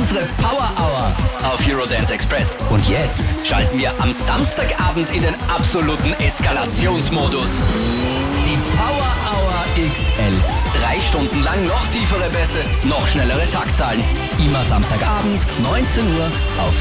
unsere Power Hour auf Eurodance Express. Und jetzt schalten wir am Samstagabend in den absoluten Eskalationsmodus. Die Power Hour XL. 3 Stunden lang noch tiefere Bässe, noch schnellere Taktzahlen. Immer Samstagabend, 19 Uhr auf